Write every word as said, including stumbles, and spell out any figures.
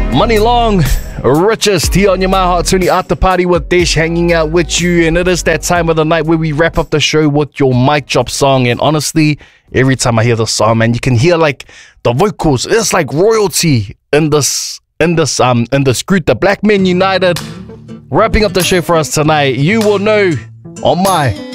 Money Long, Richest here on your My Heart Tony After Party with Desh, hanging out with you. And it is that time of the night where we wrap up the show with your mic drop song. And honestly, every time I hear the song, man, you can hear like the vocals. It's like royalty in this, in this, um, in this group, the Black Men United. Wrapping up the show for us tonight. You will know on my